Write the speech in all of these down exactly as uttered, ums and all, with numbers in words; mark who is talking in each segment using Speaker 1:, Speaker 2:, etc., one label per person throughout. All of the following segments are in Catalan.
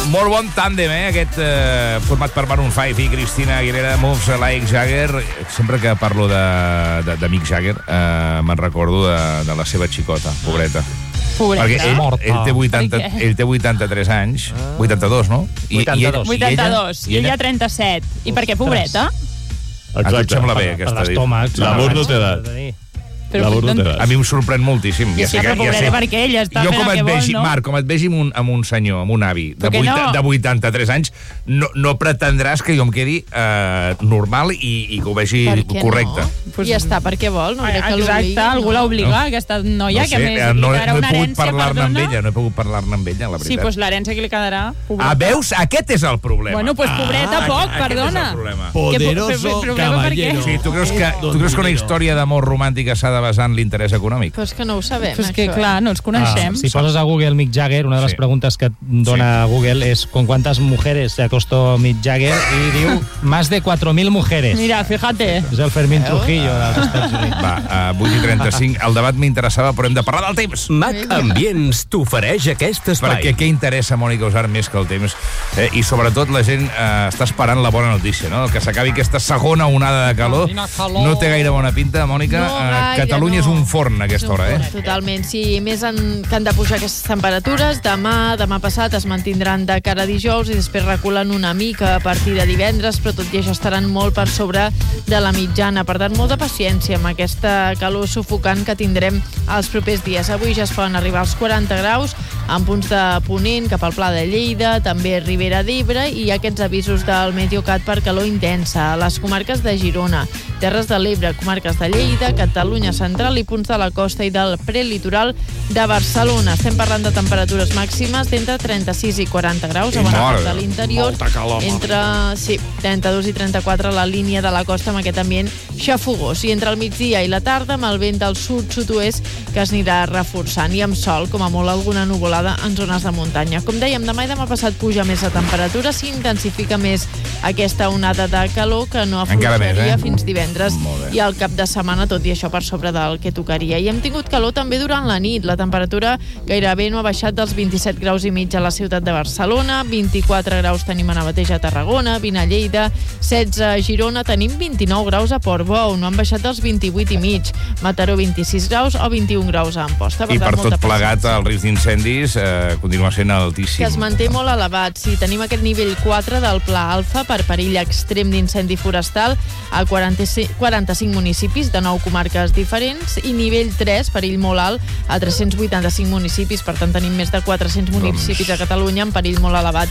Speaker 1: Molt bon tàndem, eh? Aquest eh, format per Maroon cinc i Cristina Aguilera, Moves like Jagger. Sempre que parlo de, de, de Mick Jagger, eh, me'n recordo de, de la seva xicota, pobreta.
Speaker 2: Pobreta.
Speaker 1: Perquè ell, ell, té vuitanta, ell té vuitanta-tres anys, ah. vuitanta-dos, no? I,
Speaker 2: vuitanta-dos.
Speaker 1: I ell,
Speaker 2: vuitanta-dos, i ella trenta-set. I per què pobreta?
Speaker 1: Exacte. A tu et sembla bé, aquesta diu.
Speaker 3: L'amor no té edat.
Speaker 1: Però, a mi em sorprèn moltíssim.
Speaker 2: Ja sé, però pobreta, perquè ella està
Speaker 1: jo
Speaker 2: fent el que vol,
Speaker 1: vegi,
Speaker 2: no?
Speaker 1: Marc, com et vegi amb un, amb un senyor, amb un avi de, vuit, no? de vuitanta-tres anys, no, no pretendràs que jo em quedi eh, normal i, i que ho vegi correcte.
Speaker 4: No? Pues ja està, per què vol? No,
Speaker 2: ah, exacte, algú l'ha obligat, no? Aquesta noia,
Speaker 1: no sé,
Speaker 2: que més
Speaker 1: eh, no,
Speaker 2: li quedarà
Speaker 1: no
Speaker 2: una herència,
Speaker 1: parlar-ne amb
Speaker 2: perdona.
Speaker 1: ella, no he pogut parlar-ne amb ella, la veritat.
Speaker 2: Sí, doncs l'herència que li quedarà...
Speaker 1: Ah, veus? Aquest és el problema.
Speaker 2: Bueno, doncs pobreta,
Speaker 1: ah,
Speaker 2: poc, perdona.
Speaker 3: Poderoso caballero.
Speaker 1: Sí, tu creus que, tu creus que una història d'amor romàntica s'ha de basar en l'interès econòmic?
Speaker 4: Però és que no ho sabem,
Speaker 2: Pues que,
Speaker 4: això.
Speaker 2: clar, no els coneixem.
Speaker 5: Ah, si poses a Google Mick Jagger, una de les
Speaker 1: sí.
Speaker 5: preguntes que dona sí. Google és ¿con cuántas mujeres se acostó Mick Jagger? I diu, más de cuatro mil mujeres.
Speaker 2: Mira, fíjate.
Speaker 5: És el Fermín Trujillo dels Estats Units.
Speaker 1: Va, a vuit i trenta-cinc, el debat m'interessava, però hem de parlar del temps.
Speaker 6: Mac Ambients t'ofereix aquest espai.
Speaker 1: Perquè què interessa Mònica Usart més que el temps? Eh? I sobretot la gent eh, està esperant la bona notícia, no? Que s'acabi aquesta segona onada de calor. No té gaire bona pinta, Mònica.
Speaker 4: No,
Speaker 1: gaire,
Speaker 4: eh,
Speaker 1: Catalunya
Speaker 4: no.
Speaker 1: és un forn a aquesta hora, eh?
Speaker 4: Totalment, sí. Més en, que han de pujar aquestes temperatures. Demà, demà passat es mantindran de cara a dijous i després reculen una mica a partir de divendres, però tot i això estaran molt per sobre de la mitjana. Per tant, molta paciència amb aquesta calor sufocant que tindrem els propers dies. Avui ja es poden arribar als quaranta graus, en punts de Ponent, cap al Pla de Lleida, també Ribera d'Ebre, i aquests avisos del Meteocat per calor intensa a les comarques de Girona, Terres de l'Ebre, comarques de Lleida, Catalunya central i punts de la costa i del prelitoral de Barcelona. Estem parlant de temperatures màximes d'entre trenta-sis i quaranta graus a bona part de l'interior, entre sí, trenta-dos i trenta-quatre a la línia de la costa amb aquest ambient xafogós, i entre el migdia i la tarda amb el vent del sud-sud-oest que es anirà reforçant, i amb sol, com a molt alguna nuvolada en zones de muntanya. Com dèiem, demà i demà passat puja més la temperatura, s'intensifica més aquesta onada de calor que no afluixaria eh? fins divendres i al cap de setmana, tot i això per sobre del que tocaria. I hem tingut calor també durant la nit. La temperatura gairebé no ha baixat dels vint-i-set graus i mig a la ciutat de Barcelona, vint-i-quatre graus tenim ara mateix a Tarragona, vint a Lleida, setze a Girona, tenim vint-i-nou graus a Portbou, no han baixat dels vint-i-vuit i mig, Mataró vint-i-sis graus o vint-i-un graus a Amposta. Per
Speaker 1: I per
Speaker 4: tant,
Speaker 1: tot
Speaker 4: molta
Speaker 1: plegat el risc d'incendis eh, continua sent altíssim.
Speaker 4: Que es manté molt elevat. Sí, tenim aquest nivell quatre del Pla Alfa per perill extrem d'incendi forestal a quaranta-cinc municipis de nou comarques diferents, i nivell tres, perill molt alt, a tres-cents vuitanta-cinc municipis. Per tant, tenim més de quatre-cents municipis a Catalunya en perill molt elevat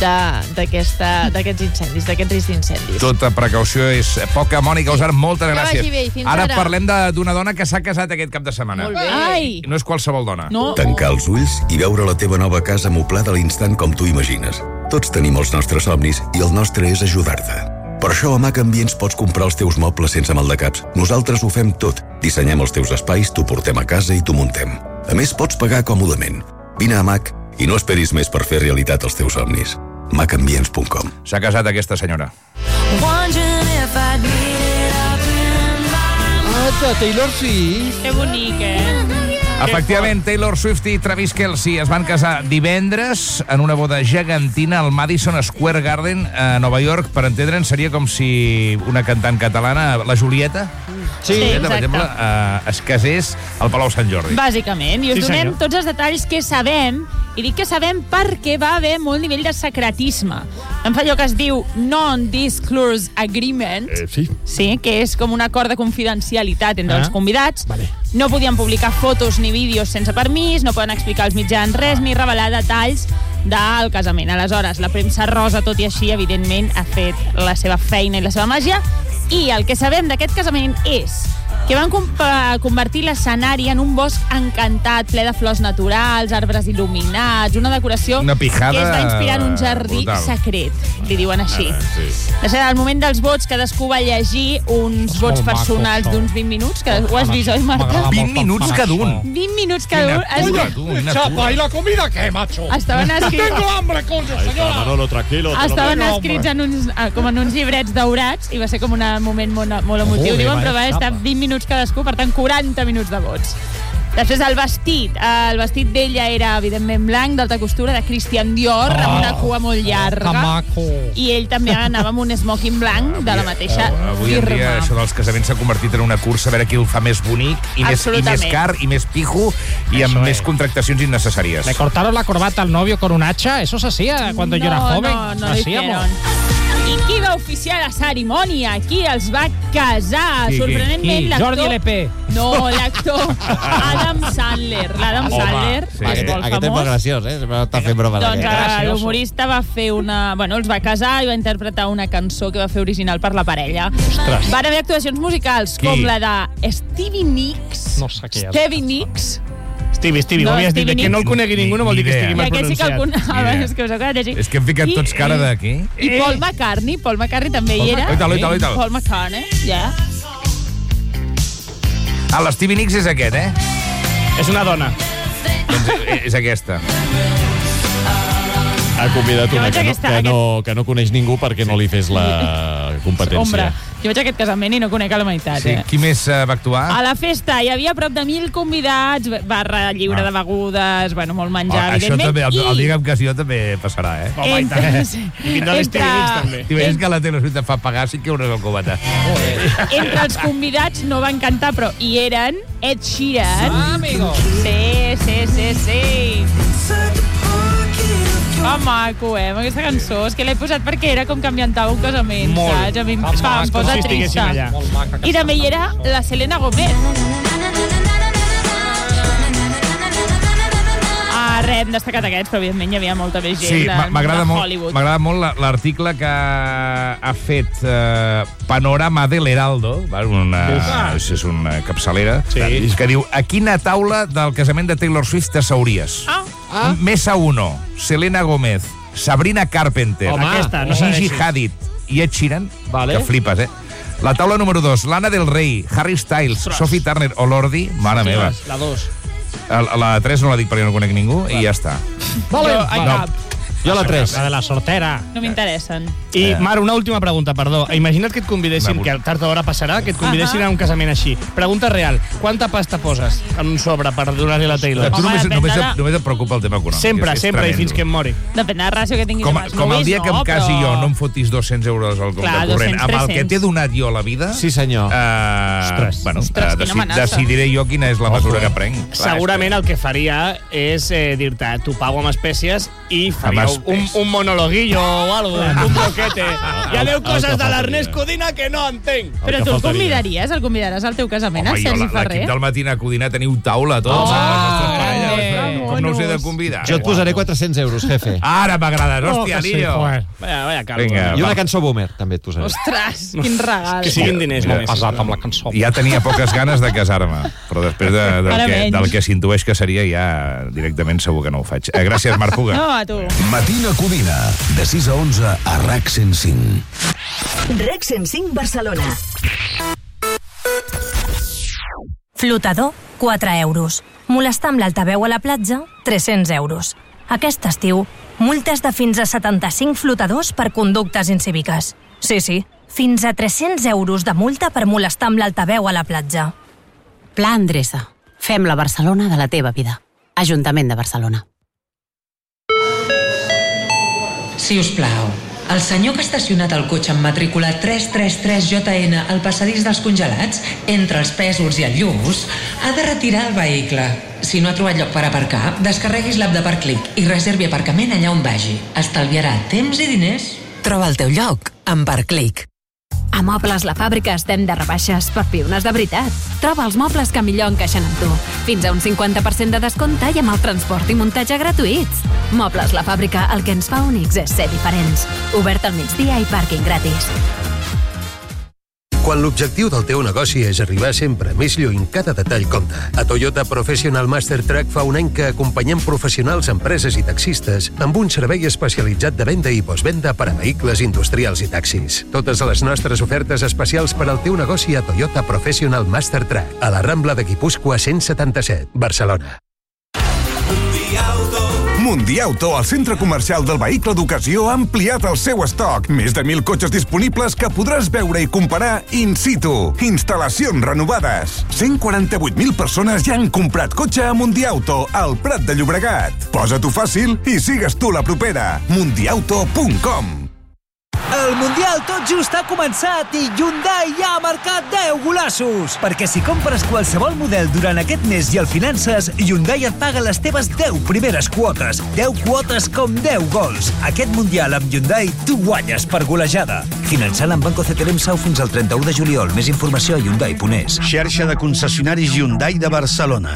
Speaker 4: d'aquests incendis, d'aquest risc d'incendis.
Speaker 1: Tota precaució és poca. Mònica Usart, moltes
Speaker 4: que
Speaker 1: gràcies.
Speaker 4: Vagi bé, fins
Speaker 1: ara.
Speaker 4: ara
Speaker 1: parlem d'una dona que s'ha casat aquest cap de setmana.
Speaker 4: Molt bé.
Speaker 2: Ai.
Speaker 1: No és qualsevol dona.
Speaker 2: No.
Speaker 7: Tancar els ulls i veure la teva nova casa moblada a l'instant com tu imagines. Tots tenim els nostres somnis i el nostre és ajudar-te. Per això a Mac Ambients pots comprar els teus mobles sense maldecaps. Nosaltres ho fem tot. Dissenyem els teus espais, t'ho portem a casa i t'ho muntem. A més, pots pagar còmodament. Vine a Mac i no esperis més per fer realitat els teus somnis. mac ambients punt com.
Speaker 1: S'ha casat aquesta senyora.
Speaker 3: Ah, Taylor Swift.
Speaker 2: Que bonic, eh?
Speaker 1: Efectivament, Taylor Swift i Travis Kelce es van casar divendres en una boda gegantina al Madison Square Garden a Nova York. Per entendre'n, seria com si una cantant catalana, la Julieta,
Speaker 2: Sí,
Speaker 1: Julieta, per
Speaker 2: exacte.
Speaker 1: exemple, eh, es casés al Palau Sant Jordi.
Speaker 2: Bàsicament, i us
Speaker 5: Sí,
Speaker 2: donem
Speaker 5: senyor.
Speaker 2: tots els detalls que sabem, i dic que sabem perquè va haver molt nivell de secretisme. Em fa allò que es diu Non-Disclosure Agreement,
Speaker 3: Eh, sí.
Speaker 2: sí, que és com un acord de confidencialitat entre
Speaker 5: Ah,
Speaker 2: els convidats.
Speaker 5: vale.
Speaker 2: No podien publicar fotos ni vídeos sense permís, no poden explicar als mitjans res ni revelar detalls del casament. Aleshores, la premsa rosa, tot i així, evidentment, ha fet la seva feina i la seva màgia, i el que sabem d'aquest casament és que van convertir l'escenari en un bosc encantat, ple de flors naturals, arbres il·luminats, una decoració
Speaker 1: Una pijada
Speaker 2: que es va inspirar en un jardí
Speaker 1: brutal.
Speaker 2: secret, li diuen així.
Speaker 1: Ah, sí.
Speaker 2: Després, al moment dels vots, cadascú va llegir uns vots
Speaker 5: molt
Speaker 2: personals
Speaker 5: maco,
Speaker 2: d'uns vint minuts, que ho has vist, oi, Marta?
Speaker 5: M'agrada
Speaker 1: vint
Speaker 5: molt
Speaker 1: minuts
Speaker 5: fan
Speaker 1: cada
Speaker 5: això.
Speaker 1: un.
Speaker 2: vint minuts cada un.
Speaker 1: Quina cura, tu, quina
Speaker 3: Chapa,
Speaker 1: cura.
Speaker 3: ¿y la comida qué, macho?
Speaker 2: Estaven escrits,
Speaker 3: Tengo hambre, coño, Ahí está, señora. Manolo, tranquilo. te lo
Speaker 2: estaven
Speaker 3: meto.
Speaker 2: escrits en uns, ah, com en uns llibrets daurats, i va ser com un moment molt, molt emotiu.
Speaker 5: Joder,
Speaker 2: Diuen,
Speaker 5: vaya
Speaker 2: però va estar
Speaker 5: etapa.
Speaker 2: vint minuts cadascú, per tant, quaranta minuts de vots. Després el vestit. El vestit d'ella era, evidentment, blanc, d'alta costura, de Christian Dior, oh, amb una cua molt llarga.
Speaker 5: Que maco.
Speaker 2: I ell també anava amb un smoking blanc de la mateixa firma.
Speaker 1: Avui en dia això dels casaments s'ha convertit en una cursa a veure qui el fa més bonic i més, i més car i més pijo i amb més contractacions innecessàries.
Speaker 5: Le cortaron la corbata al novio con un hacha, eso se hacía cuando
Speaker 2: no,
Speaker 5: yo era joven.
Speaker 2: No, no, no hicieron. I qui va oficiar la cerimònia? Qui els va casar?
Speaker 5: Qui,
Speaker 2: Sorprenentment,
Speaker 5: qui?
Speaker 2: l'actor...
Speaker 5: Jordi L P.
Speaker 2: No, l'actor Adam Sandler. L'Adam Sandler,
Speaker 8: Sí.
Speaker 2: és
Speaker 8: Aquest,
Speaker 2: molt
Speaker 8: aquest és molt
Speaker 2: famós.
Speaker 8: graciós, eh? Sempre està fent broma
Speaker 2: Doncs
Speaker 8: d'aquest.
Speaker 2: eh, l'humorista va fer una... Bueno, els va casar i va interpretar una cançó que va fer original per la parella.
Speaker 5: Ostres.
Speaker 2: Van haver actuacions musicals
Speaker 1: Qui?
Speaker 2: com la de Stevie Nicks.
Speaker 5: No sé què és.
Speaker 2: Stevie Nicks.
Speaker 3: Stevie, Stevie,
Speaker 2: No,
Speaker 3: no, havies dit
Speaker 2: Stevie
Speaker 3: que no el
Speaker 2: Nicks.
Speaker 3: conegui ningú, no vol dir que
Speaker 1: Ni
Speaker 3: estigui
Speaker 2: I
Speaker 3: mal
Speaker 2: aquest sí que el
Speaker 3: pronunciat.
Speaker 2: conec. És que us acaba de llegir.
Speaker 1: És que hem ficat
Speaker 2: I-
Speaker 1: tots cara d'aquí.
Speaker 2: I Paul McCartney, Paul McCartney també hi era.
Speaker 1: Oi tal, oi tal, oi tal.
Speaker 2: Paul McCartney, ja.
Speaker 1: Ah, l'Stevie Nicks és aquest, eh?
Speaker 3: És una dona.
Speaker 1: Doncs és aquesta.
Speaker 8: Ha convidat
Speaker 2: Jo
Speaker 8: una
Speaker 2: vaig
Speaker 8: que no,
Speaker 2: aquesta-
Speaker 8: que, no, que no coneix ningú perquè no li fes la competència.
Speaker 2: Ombra, jo vaig a aquest casament i no conec a la meitat,
Speaker 1: Sí,
Speaker 2: eh?
Speaker 1: qui més eh, va actuar?
Speaker 2: A la festa hi havia prop de mil convidats, barra lliure
Speaker 1: Ah.
Speaker 2: de begudes, bueno, molt menjar,
Speaker 1: Oh, això
Speaker 2: evidentment.
Speaker 1: també, el,
Speaker 2: i
Speaker 1: el Digue'm que sí, també passarà, eh?
Speaker 3: Home, i tant.
Speaker 2: entre,
Speaker 3: I vindrà l'Stevie Nicks, també.
Speaker 1: T'imagines que la Taylor Swift et fa pagar cinc euros al cubata.
Speaker 2: entre els convidats no van cantar, però hi eren Ed Sheeran.
Speaker 5: Ah, amigo.
Speaker 2: Sí, sí, sí, sí. Que maco, eh, amb aquesta cançó. És que l'he posat perquè era com que ambientava un casament,
Speaker 3: Molt.
Speaker 2: saps? A mi em,
Speaker 5: Com
Speaker 2: fa, em
Speaker 5: maco,
Speaker 2: posa
Speaker 3: si estiguéssim
Speaker 2: trista.
Speaker 3: allà.
Speaker 5: Molt maca,
Speaker 2: I també hi era la Selena Gomez. Ah, res, hem destacat aquests, però evidentment hi havia molta més gent
Speaker 1: Sí,
Speaker 2: del
Speaker 1: m'a-
Speaker 2: món
Speaker 1: m'agrada
Speaker 2: de
Speaker 1: molt,
Speaker 2: Hollywood.
Speaker 1: m'agrada molt la- l'article que ha fet eh, Panorama del Heraldo, val? Una, és, és una capçalera,
Speaker 3: Sí.
Speaker 1: que diu: a quina taula del casament de Taylor Swift t'asseuries?
Speaker 2: Ah,
Speaker 8: Ah.
Speaker 1: Mesa uno, Selena Gomez, Sabrina Carpenter,
Speaker 3: Home, aquesta, no
Speaker 1: Gigi
Speaker 3: segueixis.
Speaker 1: Hadid i Ed Sheeran,
Speaker 8: Vale.
Speaker 1: que flipes, eh? La taula número dos, Lana Del Rey, Harry Styles,
Speaker 3: Ostres.
Speaker 1: Sophie Turner o Lordi, mare meva.
Speaker 3: La dos.
Speaker 1: La, la tres no la dic perquè no conec ningú i ja està.
Speaker 2: jo, ai,
Speaker 1: No.
Speaker 2: cap.
Speaker 8: Jo la tres.
Speaker 5: La de la sortera.
Speaker 2: No m'interessen.
Speaker 3: I,
Speaker 1: Eh.
Speaker 3: Mar, una última pregunta, perdó. Imagina't que et convidessin,
Speaker 1: Va,
Speaker 3: que tard o d'hora passarà, que et convidessin
Speaker 2: Ahà.
Speaker 3: a un casament així. Pregunta real. Quanta pasta poses en un sobre per donar-li a la Taylor?
Speaker 1: A tu
Speaker 2: Home,
Speaker 1: només,
Speaker 2: depèn
Speaker 1: només,
Speaker 2: de
Speaker 1: et,
Speaker 2: la-
Speaker 1: només et preocupa el tema econòmic.
Speaker 3: Sempre,
Speaker 1: és, és
Speaker 3: sempre, i
Speaker 1: tremendo.
Speaker 3: fins que em mori.
Speaker 2: Depèn de la relació que tinguis
Speaker 1: Com,
Speaker 2: amb els
Speaker 1: com el
Speaker 2: nuvis,
Speaker 1: dia que
Speaker 2: no,
Speaker 1: em casi
Speaker 2: però...
Speaker 1: jo no em fotis dos-cents euros al compte
Speaker 2: Clar,
Speaker 1: corrent,
Speaker 2: dos-cents,
Speaker 1: amb el que
Speaker 2: tres-cents.
Speaker 1: t'he donat jo a la vida,
Speaker 8: Sí, senyor.
Speaker 1: eh,
Speaker 5: Ostres.
Speaker 1: bueno,
Speaker 2: Ostres,
Speaker 1: eh,
Speaker 2: quina
Speaker 1: deci
Speaker 2: amenaça.
Speaker 1: decidiré jo quina és la mesura que prenc. Clar,
Speaker 3: Segurament
Speaker 1: és
Speaker 3: el que faria és eh, dir-te, t'ho pago amb espècies i faria
Speaker 1: Amb
Speaker 3: un,
Speaker 1: espècies.
Speaker 3: un monologuillo o algo, un bloquete. Hi ha deu
Speaker 8: el
Speaker 3: coses
Speaker 8: que
Speaker 3: de
Speaker 8: faltaria.
Speaker 3: l'Ernest Codina que no entenc.
Speaker 2: Però
Speaker 8: que
Speaker 2: tu el
Speaker 8: faltaria.
Speaker 2: convidaries? El convidaràs al teu casament,
Speaker 1: Home,
Speaker 2: a
Speaker 1: jo,
Speaker 2: Sergi
Speaker 1: la- l'equip
Speaker 2: Ferrer?
Speaker 1: del matí a Codina teniu taula, tots.
Speaker 2: Oh,
Speaker 1: amb les vostres
Speaker 2: grande,
Speaker 1: parelles. Com no us he de
Speaker 2: monos.
Speaker 1: convidar?
Speaker 8: Jo et posaré quatre-cents euros, jefe.
Speaker 1: Ara m'agrades,
Speaker 5: Oh,
Speaker 1: hòstia,
Speaker 5: que sí,
Speaker 1: Lillo.
Speaker 5: joder.
Speaker 3: Vaya, vaya calvo.
Speaker 1: Vinga.
Speaker 8: I una cançó boomer, també et posaré.
Speaker 2: Ostres, quin regal.
Speaker 3: Que siguin diners,
Speaker 1: Mira,
Speaker 3: només.
Speaker 5: Pesat amb la cançó.
Speaker 1: Ja tenia poques ganes de casar-me, però després de, del,
Speaker 2: Ara
Speaker 1: que,
Speaker 2: menys.
Speaker 1: del que s'intueix que seria, ja directament segur que no ho faig. Eh, gràcies, Marc Puga.
Speaker 2: No, a tu.
Speaker 9: Matina Codina, de sis a onze a R A C cent cinc.
Speaker 10: R E C cent cinc Barcelona.
Speaker 11: Flotador, quatre euros. Molestar amb l'altaveu a la platja, tres-cents euros. Aquest estiu, multes de fins a setanta-cinc flotadors per conductes incíviques. Sí, sí, fins a tres-cents euros de multa per molestar amb l'altaveu a la platja.
Speaker 12: Pla Endreça. Fem la Barcelona de la teva vida. Ajuntament de Barcelona.
Speaker 13: Si us plau, el senyor que ha estacionat el cotxe amb matrícula tres tres tres J N al passadís dels congelats, entre els Pèsols i el Lluç, ha de retirar el vehicle. Si no ha trobat lloc per aparcar, descarreguis l'app de Parclic i reservi aparcament allà on vagi. Estalviarà temps i diners.
Speaker 10: Troba el teu lloc amb Parclic.
Speaker 14: A Mobles La Fàbrica estem de rebaixes per piunes de veritat. Troba els mobles que millor encaixen amb tu. Fins a un cinquanta per cent de descompte i amb el transport i muntatge gratuïts. Mobles La Fàbrica, el que ens fa únics és ser diferents. Obert al migdia i pàrquing gratis.
Speaker 15: Quan l'objectiu del teu negoci és arribar sempre més lluny, cada detall compta. A Toyota Professional Master Track fa un any que acompanyem professionals, empreses i taxistes amb un servei especialitzat de venda i postvenda per a vehicles industrials i taxis. Totes les nostres ofertes especials per al teu negoci a Toyota Professional Master Track, a la Rambla de Guipúscoa cent setanta-set, Barcelona.
Speaker 16: Mundiauto, el centre comercial del vehicle d'ocasió, ha ampliat el seu estoc. Més de mil cotxes disponibles que podràs veure i comparar in situ. Instal·lacions renovades. cent quaranta-vuit mil persones ja han comprat cotxe a Mundiauto, al Prat de Llobregat. Posa-t'ho fàcil i sigues tu la propera. mundiauto punt com.
Speaker 17: El Mundial tot just ha començat i Hyundai ja ha marcat deu golassos. Perquè si compres qualsevol model durant aquest mes i el finances, Hyundai et paga les teves deu primeres quotes. deu quotes com deu gols. Aquest Mundial amb Hyundai tu guanyes per golejada. Finançant amb Banco C T L M Sau fins al trenta-u de juliol. Més informació a hyundai punt es.
Speaker 18: Xarxa de concessionaris Hyundai de Barcelona.